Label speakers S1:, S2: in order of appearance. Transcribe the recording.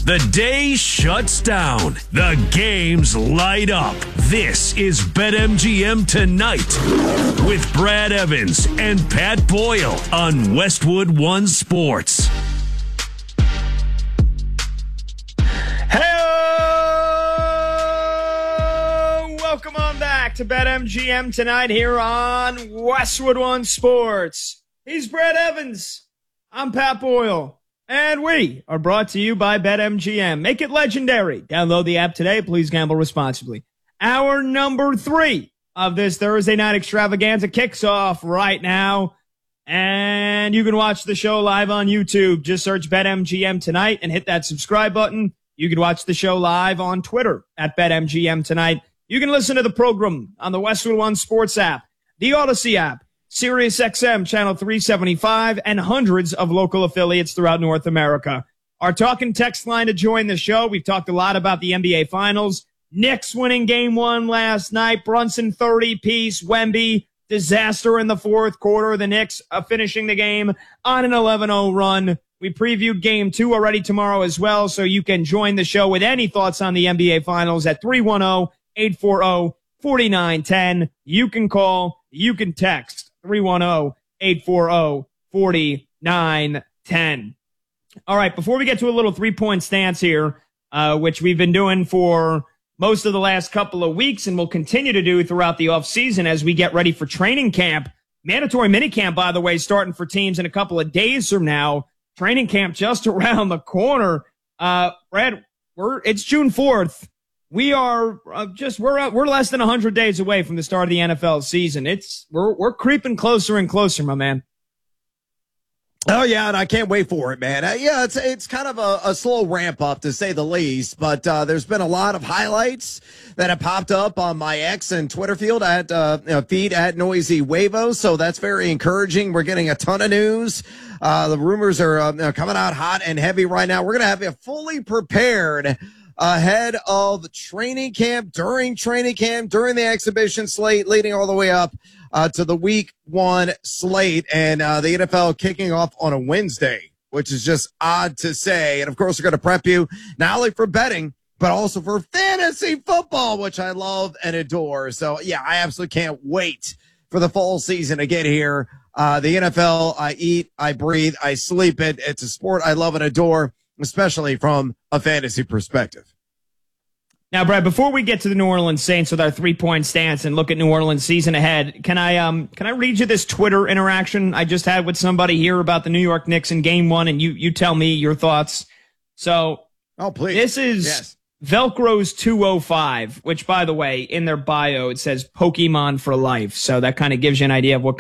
S1: The day shuts down. The games light up. This is BetMGM Tonight with Brad Evans and Pat Boyle on Westwood One Sports.
S2: Hey, welcome on back to BetMGM Tonight here on Westwood One Sports. He's Brad Evans. I'm Pat Boyle. And we are brought to you by BetMGM. Make it legendary. Download the app today. Please gamble responsibly. Our number 3 of this Thursday night extravaganza kicks off right now. And you can watch the show live on YouTube. Just search BetMGM Tonight and hit that subscribe button. You can watch the show live on Twitter at BetMGM Tonight. You can listen to the program on the Westwood One Sports app, the Odyssey app, SiriusXM Channel 375, and hundreds of local affiliates throughout North America. Our talk and text line to join the show. We've talked a lot about the NBA Finals. Knicks winning Game 1 last night. Brunson 30-piece. Wemby, disaster in the fourth quarter. The Knicks finishing the game on an 11-0 run. We previewed Game 2 already tomorrow as well, so you can join the show with any thoughts on the NBA Finals at 310-840-4910. You can call, you can text. 310-840-4910. All right, before we get to a little three-point stance here, which we've been doing for most of the last couple of weeks and will continue to do throughout the offseason as we get ready for training camp. Mandatory minicamp, by the way, starting for teams in a couple of days from now. Training camp just around the corner. Brad, it's June 4th. We are we're less than 100 days away from the start of the NFL season. We're creeping closer and closer, my man.
S3: Oh yeah, and I can't wait for it, man. It's kind of a slow ramp up to say the least, but there's been a lot of highlights that have popped up on my X and Twitter feed at Noisy Wavo, so that's very encouraging. We're getting a ton of news. The rumors are coming out hot and heavy right now. We're gonna have it fully prepared ahead of training camp, during training camp, during the exhibition slate, leading all the way up to the week 1 slate, and the NFL kicking off on a Wednesday, which is just odd to say. And of course, we're going to prep you not only for betting, but also for fantasy football, which I love and adore. So yeah, I absolutely can't wait for the fall season to get here. The NFL, I eat, I breathe, I sleep it. It's a sport I love and adore, especially from a fantasy perspective.
S2: Now, Brad, before we get to the New Orleans Saints with our three-point stance and look at New Orleans season ahead, can I read you this Twitter interaction I just had with somebody here about the New York Knicks in Game 1, and you tell me your thoughts. So,
S3: please.
S2: This is Velcro's 205, which, by the way, in their bio, it says Pokemon for life. So that kind of gives you an idea of what